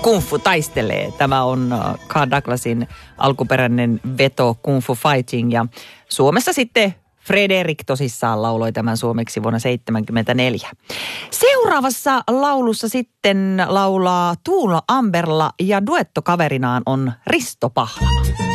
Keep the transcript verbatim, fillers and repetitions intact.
Kung Fu taistelee. Tämä on Carl Douglasin alkuperäinen veto Kung Fu Fighting ja Suomessa sitten Fredrik tosissaan lauloi tämän suomeksi vuonna seitsemänkymmentäneljä. Seuraavassa laulussa sitten laulaa Tuula Amberla ja duettokaverinaan on Risto Pahlava.